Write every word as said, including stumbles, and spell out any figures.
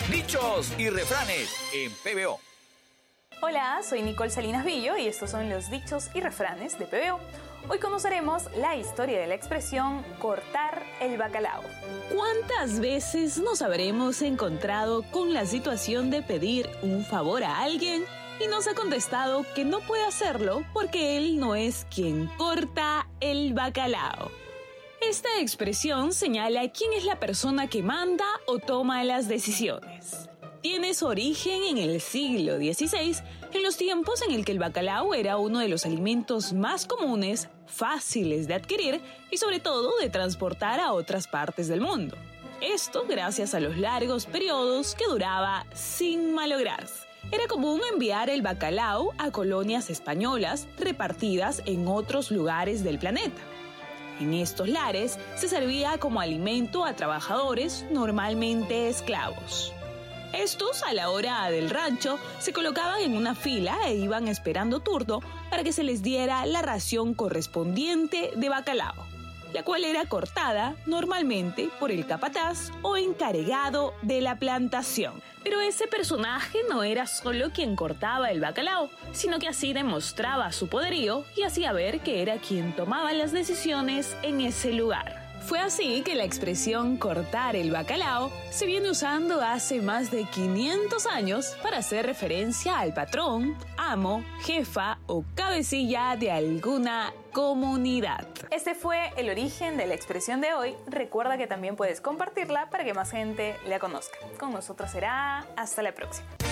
Dichos y refranes en P B O. Hola, soy Nicole Salinas Villo y estos son los dichos y refranes de P B O. Hoy conoceremos la historia de la expresión cortar el bacalao. ¿Cuántas veces nos habremos encontrado con la situación de pedir un favor a alguien y nos ha contestado que no puede hacerlo porque él no es quien corta el bacalao? Esta expresión señala quién es la persona que manda o toma las decisiones. Tiene su origen en el siglo dieciséis, en los tiempos en el que el bacalao era uno de los alimentos más comunes, fáciles de adquirir y sobre todo de transportar a otras partes del mundo. Esto gracias a los largos periodos que duraba sin malograrse. Era común enviar el bacalao a colonias españolas repartidas en otros lugares del planeta. En estos lares se servía como alimento a trabajadores, normalmente esclavos. Estos, a la hora del rancho, se colocaban en una fila e iban esperando turno para que se les diera la ración correspondiente de bacalao, la cual era cortada normalmente por el capataz o encargado de la plantación. Pero ese personaje no era solo quien cortaba el bacalao, sino que así demostraba su poderío y hacía ver que era quien tomaba las decisiones en ese lugar. Fue así que la expresión cortar el bacalao se viene usando hace más de quinientos años para hacer referencia al patrón, amo, jefa o cabecilla de alguna comunidad. Este fue el origen de la expresión de hoy. Recuerda que también puedes compartirla para que más gente la conozca. Con nosotros será hasta la próxima.